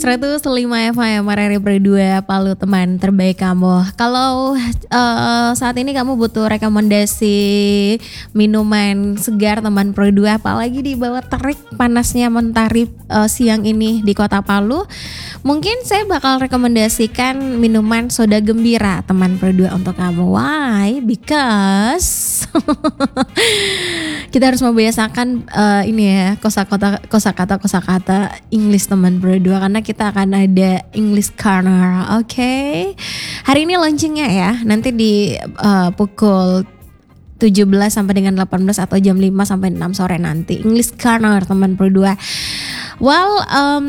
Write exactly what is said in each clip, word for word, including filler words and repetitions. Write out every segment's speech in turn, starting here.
seratus lima F M R R I Berdua Palu, teman terbaik kamu. Kalau uh, saat ini kamu butuh rekomendasi minuman segar teman Berdua, apalagi di bawah terik panasnya mentari uh, siang ini di Kota Palu, mungkin saya bakal rekomendasikan minuman soda gembira teman Berdua untuk kamu. Why? Because kita harus membiasakan uh, ini ya kosakata kosakata kosakata English teman Berdua, karena kita akan ada English Corner. Oke, okay? Hari ini launchingnya ya, nanti di uh, pukul tujuh belas sampai dengan delapan belas atau jam lima sampai enam sore nanti English Corner teman Berdua. Well, um,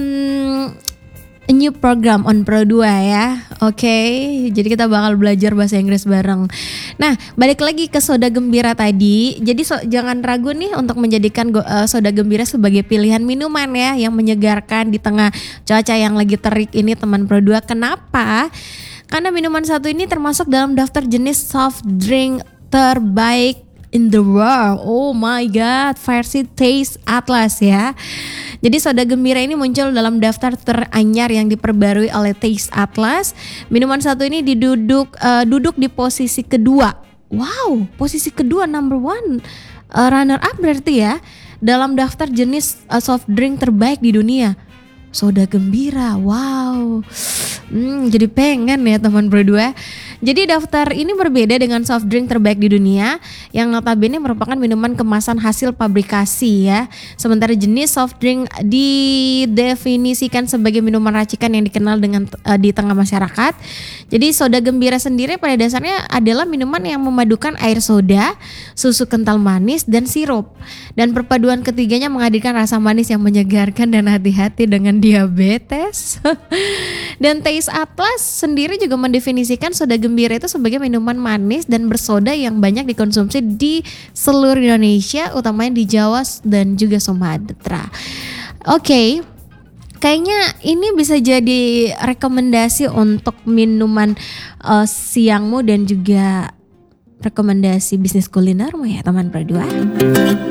a new program on Pro dua ya. Oke, okay, jadi kita bakal belajar bahasa Inggris bareng. Nah, balik lagi ke soda gembira tadi. Jadi so, jangan ragu nih untuk menjadikan go, uh, soda gembira sebagai pilihan minuman ya, yang menyegarkan di tengah cuaca yang lagi terik ini teman Pro dua. Kenapa? Karena minuman satu ini termasuk dalam daftar jenis soft drink terbaik in the world. Oh my god, versi Taste Atlas ya. Jadi soda gembira ini muncul dalam daftar teranyar yang diperbarui oleh Taste Atlas. Minuman satu ini diduduk uh, duduk di posisi kedua. Wow, posisi kedua, number one, uh, runner up berarti ya, dalam daftar jenis uh, soft drink terbaik di dunia. Soda gembira, wow. Hmm, jadi pengen ya teman Berdua. Jadi daftar ini berbeda dengan soft drink terbaik di dunia yang notabene merupakan minuman kemasan hasil pabrikasi ya. Sementara jenis soft drink didefinisikan sebagai minuman racikan yang dikenal dengan uh, di tengah masyarakat. Jadi soda gembira sendiri pada dasarnya adalah minuman yang memadukan air soda, susu kental manis dan sirup. Dan perpaduan ketiganya menghadirkan rasa manis yang menyegarkan dan hati-hati dengan diabetes. Dan Taste Atlas sendiri juga mendefinisikan soda gembira itu sebagai minuman manis dan bersoda yang banyak dikonsumsi di seluruh Indonesia, utamanya di Jawa dan juga Sumatera. Oke, okay. Kayaknya ini bisa jadi rekomendasi untuk minuman uh, siangmu dan juga rekomendasi bisnis kulinermu ya teman Berdua.